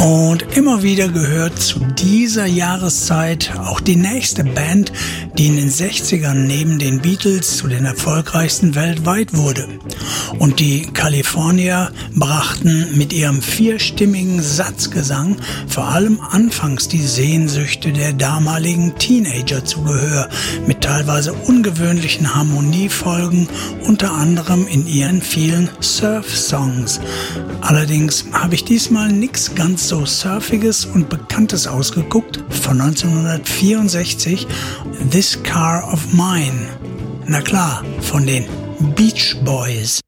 Und immer wieder gehört zu dieser Jahreszeit auch die nächste Band, die in den 60ern neben den Beatles zu den erfolgreichsten weltweit wurde. Und die Californier brachten mit ihrem vierstimmigen Satzgesang vor allem anfangs die Sehnsüchte der damaligen Teenager zu Gehör, mit teilweise ungewöhnlichen Harmoniefolgen, unter anderem in ihren vielen Surf-Songs. Allerdings habe ich diesmal nichts ganz so Surfiges und Bekanntes ausgeguckt, von 1964, This Car of Mine. Na klar, von den Beach Boys.